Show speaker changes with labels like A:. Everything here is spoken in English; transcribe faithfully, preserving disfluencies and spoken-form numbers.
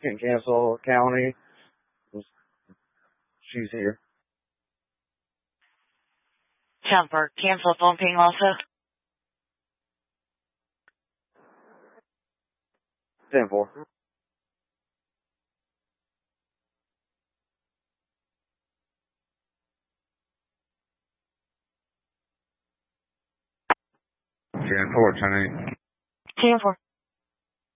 A: Can cancel county. She's here.
B: Temper, cancel phone ping also.
A: ten four.
C: ten four, ten eight.
B: ten four.